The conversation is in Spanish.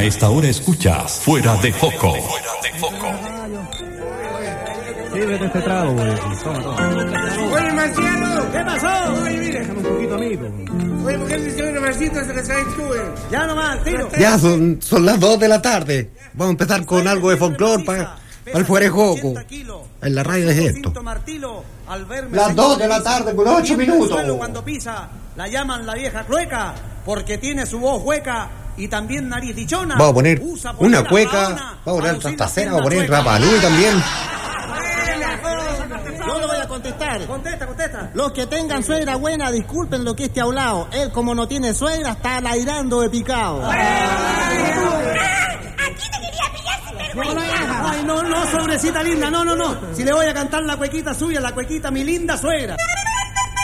esta hora escuchas Fuera de Foco. Sírvete este trago, güey. Oye, Marciano. ¿Qué pasó? Oye, mira. Déjame un poquito, amigo. Oye, ¿por qué le hicieron una masita se la traes tú, Ya nomás, tiro. Ya son las 2 de la tarde. Vamos a empezar con algo de folclore para el Fuera de Foco. En la radio es esto. Las 2 de la tarde con 8 minutos. Cuando pisa, la llaman la vieja clueca, porque tiene su voz hueca y también nariz dichona. Vamos a poner una cueca, vamos a poner trastacera, vamos a poner Rapalú también. Yo le voy a contestar. Contesta. Los que tengan suegra buena, disculpen lo que esté hablado. Él, como no tiene suegra, está lairando de picado. Aquí te quería pillar sin vergüenza. Ay, no, sobrecita linda, no. Si le voy a cantar la cuequita suya, la cuequita, mi linda suegra.